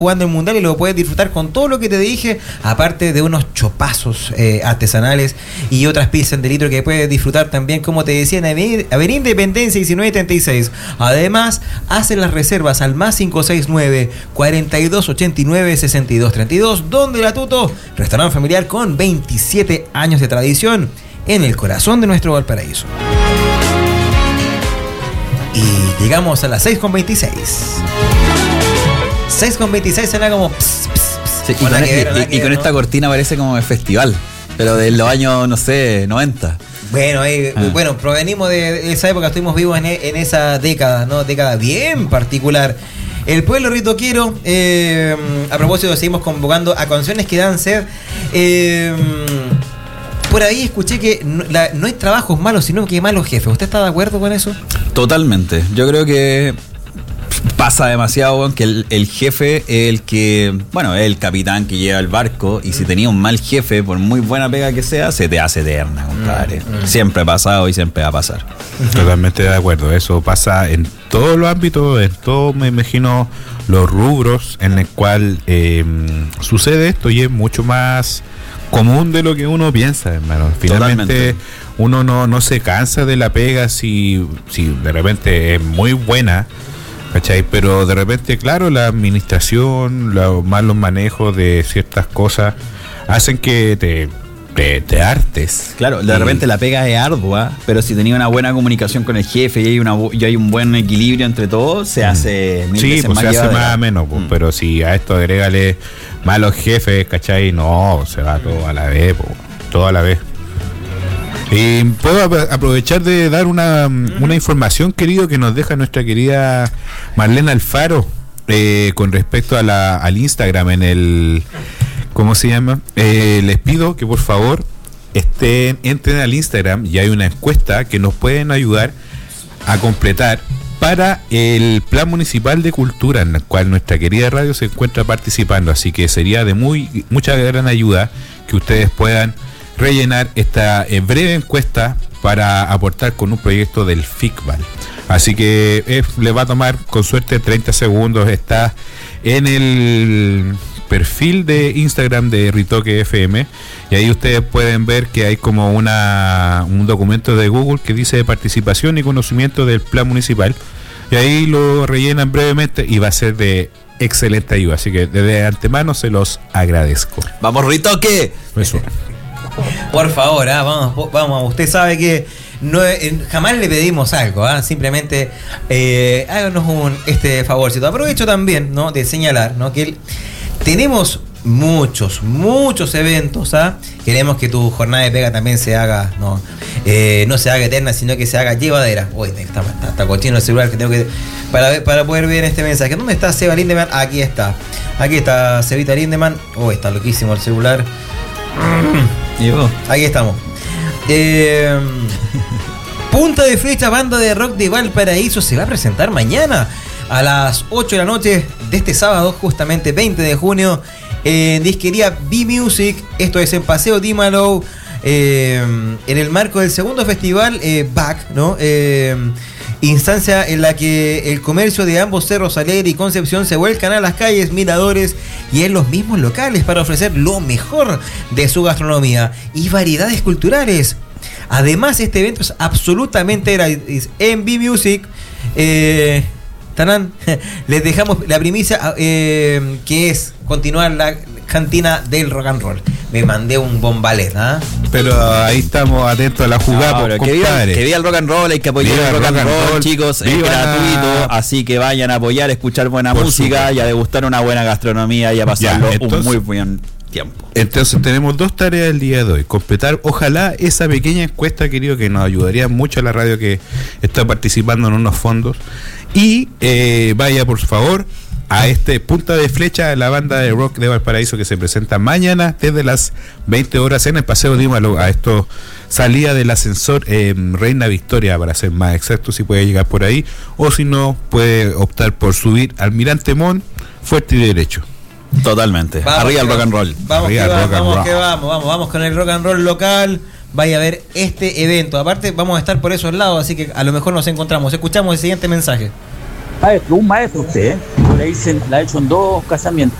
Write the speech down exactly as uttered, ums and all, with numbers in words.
jugando el mundial y lo puedes disfrutar con todo lo que te dije, aparte de unos chopazos eh, artesanales y otras pizzas de litro que puedes disfrutar también, como te decía, en Avenida, Avenida Independencia diecinueve treinta y seis. Además, hacen las reservas al más cinco seis nueve, cuarenta y dos ochenta y nueve, sesenta y dos treinta y dos, donde La Tuto, restaurante familiar con veintisiete años de tradición en el corazón de nuestro Valparaíso. Y llegamos a las seis con veintiséis. seis con veintiséis suena como pss, pss, pss. Sí, y, con, ver, y, y, y con esta cortina parece como de festival, pero de los años, no sé, noventa. Bueno, eh, ah. bueno, provenimos de esa época, estuvimos vivos en, en esa década, ¿no? Década bien particular. El pueblo ritoquero, eh, a propósito, seguimos convocando a canciones que dan sed. Eh, por ahí escuché que no, la, no hay trabajos malos, sino que hay malos jefes. ¿Usted está de acuerdo con eso? Totalmente. Yo creo que pasa demasiado, bueno, que el, el jefe es el que, bueno, es el capitán que lleva el barco, y si tenía un mal jefe, por muy buena pega que sea, se te hace eterna, compadre. Mm, mm. Siempre ha pasado y siempre va a pasar. Totalmente de acuerdo. Eso pasa en todos los ámbitos, en todos, me imagino, los rubros en el cual eh, sucede esto, y es mucho más común de lo que uno piensa, hermano. Finalmente, totalmente. Uno no, no se cansa de la pega si, si de repente es muy buena, ¿cachai? Pero de repente, claro, la administración, los malos manejos de ciertas cosas hacen que te, te, te hartes. Claro, de y repente la pega es ardua, pero si tenía una buena comunicación con el jefe y hay, una, y hay un buen equilibrio entre todos, se hace mil sí, veces pues más se hace llevadera. más ameno, pues, mm. Pero si a esto agrégale malos jefes, ¿cachai? No, se va todo a la vez, pues, todo a la vez. Y puedo aprovechar de dar una, una información, querido, que nos deja nuestra querida Marlene Alfaro eh, con respecto a la, al Instagram en el, ¿cómo se llama? Eh, les pido que por favor estén, entren al Instagram, y hay una encuesta que nos pueden ayudar a completar para el Plan Municipal de Cultura, en el cual nuestra querida radio se encuentra participando. Así que sería de muy mucha gran ayuda que ustedes puedan rellenar esta eh, breve encuesta para aportar con un proyecto del FICBAL. Así que eh, le va a tomar con suerte treinta segundos. Está en el perfil de Instagram de Ritoque F M, y ahí ustedes pueden ver que hay como una un documento de Google que dice participación y conocimiento del plan municipal, y ahí lo rellenan brevemente y va a ser de excelente ayuda. Así que desde antemano se los agradezco. ¡Vamos, Ritoque! Eso. Por favor, ¿eh? vamos, vamos, usted sabe que no, eh, jamás le pedimos algo, ¿eh? Simplemente eh, háganos un este favorcito. Aprovecho también, ¿no?, de señalar, ¿no?, que el, tenemos muchos, muchos eventos, ¿ah? Queremos que tu jornada de pega también se haga, no, eh, no se haga eterna, sino que se haga llevadera. Uy, está, está, está cochino el celular que tengo que para, para poder ver este mensaje. ¿Dónde está Seba Lindemann? Aquí está. Aquí está Sebita Lindemann. Uy, está loquísimo el celular. Aquí estamos. Eh, Punta de Flecha, banda de rock de Valparaíso, se va a presentar mañana a las ocho de la noche de este sábado, justamente veinte de junio, en disquería B-Music. Esto es en Paseo Dímalo, eh, en el marco del segundo festival eh, Back, ¿no? Eh, instancia en la que el comercio de ambos cerros, Alegre y Concepción, se vuelcan a las calles, miradores y en los mismos locales para ofrecer lo mejor de su gastronomía y variedades culturales. Además, este evento es absolutamente gratis en B-Music. Eh, Tanán, les dejamos la primicia, eh, que es continuar la cantina del rock and roll. Me mandé un bombalet, ¿ah? ¿eh? Pero ahí estamos atentos a la jugada, no, que, viva, que viva el rock and roll, hay que apoyar viva el rock, rock and roll, roll chicos, viva. Es gratuito, así que vayan a apoyar, escuchar buena Por música supuesto. Y a degustar una buena gastronomía y a pasarlo ya, entonces, un muy buen tiempo. Entonces tenemos dos tareas el día de hoy: completar, ojalá, esa pequeña encuesta, querido, que nos ayudaría mucho a la radio que está participando en unos fondos, y eh, vaya por favor a este Punta de Flecha, la banda de rock de Valparaíso, que se presenta mañana desde las veinte horas en el Paseo Dímalo. A esto salida del ascensor eh, Reina Victoria, para ser más exacto, si puede llegar por ahí, o si no, puede optar por subir Almirante Mon, fuerte y derecho. Totalmente. Vamos, arriba el rock and roll. Vamos, arriba que el va, rock vamos, and que vamos, vamos, vamos con el rock and roll local. Vaya a ver este evento. Aparte, vamos a estar por esos lados, así que a lo mejor nos encontramos. Escuchamos el siguiente mensaje. Maestro, un maestro usted, ¿eh? Le dicen, la ha hecho en dos casamientos.